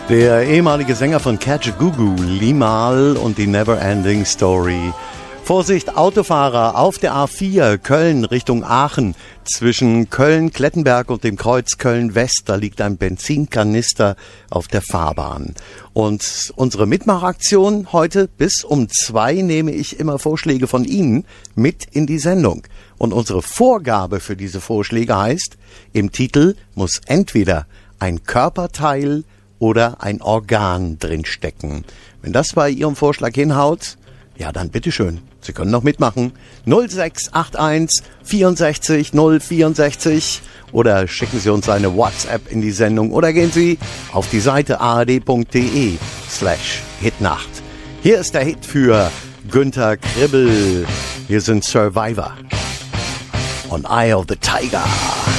Der ehemalige Sänger von Kajagoogoo, Limahl und die Neverending Story. Vorsicht, Autofahrer auf der A4 Köln Richtung Aachen. Zwischen Köln-Klettenberg und dem Kreuz Köln-West, da liegt ein Benzinkanister auf der Fahrbahn. Und unsere Mitmachaktion heute bis um 2 nehme ich immer Vorschläge von Ihnen mit in die Sendung. Und unsere Vorgabe für diese Vorschläge heißt, im Titel muss entweder ein Körperteil oder ein Organ drinstecken. Wenn das bei Ihrem Vorschlag hinhaut, ja dann bitteschön, Sie können noch mitmachen. 0681 64 064 oder schicken Sie uns eine WhatsApp in die Sendung oder gehen Sie auf die Seite ard.de/Hitnacht. Hier ist der Hit für Günther Kribbel. Hier sind Survivor und Eye of the Tiger.